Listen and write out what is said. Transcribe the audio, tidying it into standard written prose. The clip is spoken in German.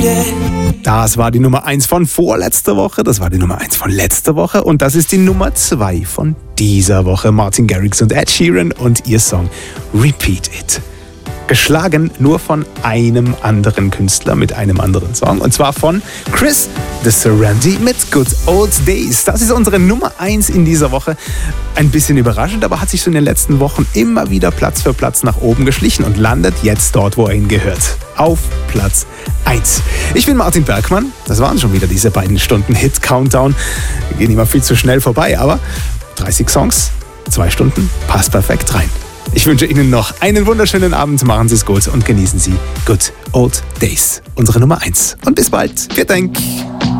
Das war die Nummer 1 von vorletzter Woche, das war die Nummer 1 von letzter Woche und das ist die Nummer 2 von dieser Woche. Martin Garrix und Ed Sheeran und ihr Song Repeat It. Geschlagen nur von einem anderen Künstler mit einem anderen Song. Und zwar von Chris The Serenity mit Good Old Days. Das ist unsere Nummer 1 in dieser Woche. Ein bisschen überraschend, aber hat sich so in den letzten Wochen immer wieder Platz für Platz nach oben geschlichen und landet jetzt dort, wo er hingehört. Auf Platz 1. Ich bin Martin Bergmann. Das waren schon wieder diese beiden Stunden Hit-Countdown. Wir gehen immer viel zu schnell vorbei, aber 30 Songs, 2 Stunden, passt perfekt rein. Ich wünsche Ihnen noch einen wunderschönen Abend. Machen Sie es gut und genießen Sie Good Old Days. Unsere Nummer 1. Und bis bald. Vielen Dank.